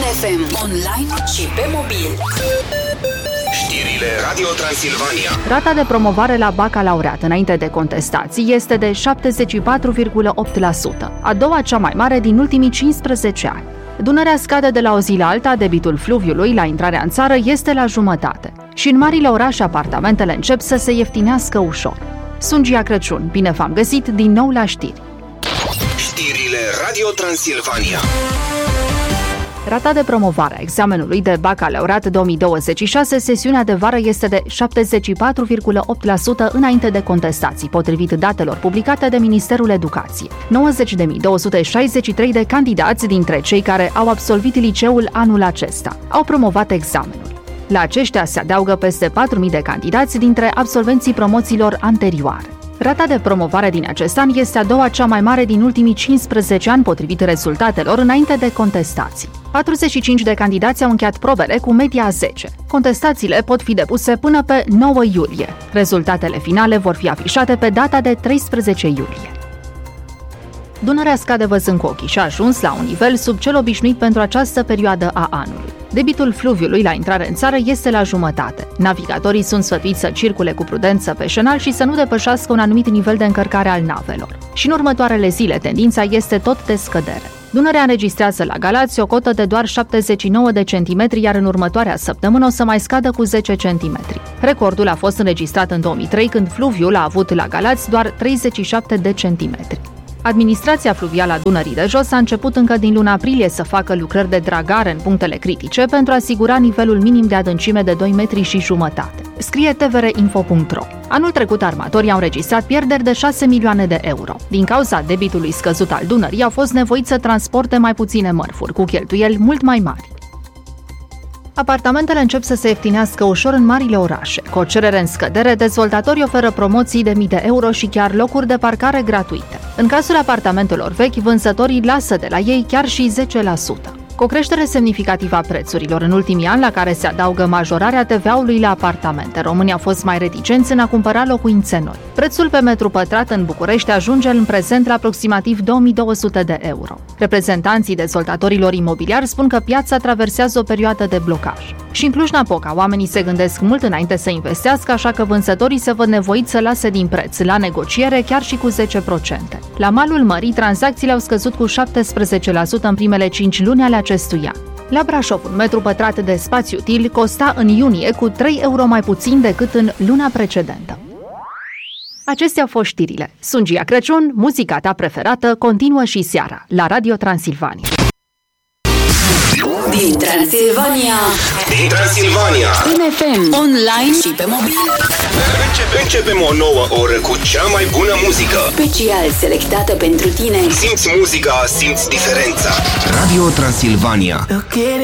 FM, online și pe mobil. Știrile Radio Transilvania. Rata de promovare la bacalaureat înainte de contestații este de 74,8%, a doua cea mai mare din ultimii 15 ani. Dunărea scade de la o zi la alta, debitul fluviului la intrarea în țară este la jumătate. Și în marile orașe apartamentele încep să se ieftinească ușor. Sunt Gia Crăciun, bine v-am găsit din nou la știri. Știrile Radio Transilvania. Rata de promovare a examenului de bacalaureat 2026, sesiunea de vară, este de 74,8% înainte de contestații, potrivit datelor publicate de Ministerul Educației. 90.263 de candidați dintre cei care au absolvit liceul anul acesta au promovat examenul. La aceștia se adaugă peste 4.000 de candidați dintre absolvenții promoțiilor anterioare. Rata de promovare din acest an este a doua cea mai mare din ultimii 15 ani, potrivit rezultatelor înainte de contestații. 45 de candidați au încheiat probele cu media 10. Contestațiile pot fi depuse până pe 9 iulie. Rezultatele finale vor fi afișate pe data de 13 iulie. Dunărea scade văzând cu ochii și a ajuns la un nivel sub cel obișnuit pentru această perioadă a anului. Debitul fluviului la intrare în țară este la jumătate. Navigatorii sunt sfătuiți să circule cu prudență pe șenal și să nu depășească un anumit nivel de încărcare al navelor. Și în următoarele zile, tendința este tot de scădere. Dunărea înregistrează la Galați o cotă de doar 79 de centimetri, iar în următoarea săptămână o să mai scadă cu 10 centimetri. Recordul a fost înregistrat în 2003, când fluviul a avut la Galați doar 37 de centimetri. Administrația fluvială a Dunării de Jos a început încă din luna aprilie să facă lucrări de dragare în punctele critice pentru a asigura nivelul minim de adâncime de 2,5 metri, scrie tvrinfo.ro. Anul trecut, armatorii au înregistrat pierderi de 6 milioane de euro. Din cauza debitului scăzut al Dunării, au fost nevoiți să transporte mai puține mărfuri, cu cheltuieli mult mai mari. Apartamentele încep să se ieftinească ușor în marile orașe. Cu o cerere în scădere, dezvoltatorii oferă promoții de mii de euro și chiar locuri de parcare gratuite. În cazul apartamentelor vechi, vânzătorii lasă de la ei chiar și 10%. Cu o creștere semnificativă a prețurilor în ultimii ani, la care se adaugă majorarea TVA-ului la apartamente, românii au fost mai reticenți în a cumpăra locuințe noi. Prețul pe metru pătrat în București ajunge în prezent la aproximativ 2200 de euro. Reprezentanții dezvoltatorilor imobiliari spun că piața traversează o perioadă de blocaj. Și în Cluj-Napoca, oamenii se gândesc mult înainte să investească, așa că vânzătorii se văd nevoiți să lase din preț, la negociere chiar și cu 10%. La malul mării, tranzacțiile au scăzut cu 17% în primele 5 luni ale acestui an. La Brașov, un metru pătrat de spațiu util costa în iunie cu 3 euro mai puțin decât în luna precedentă. Acestea au fost știrile. Sunt Gia Crăciun, muzica ta preferată continuă și seara la Radio Transilvania. Din Transilvania. Din Transilvania. În FM, online și pe mobil. Începem o nouă oră cu cea mai bună muzică. Special selectată pentru tine. Simți muzica, simți diferența. Radio Transilvania.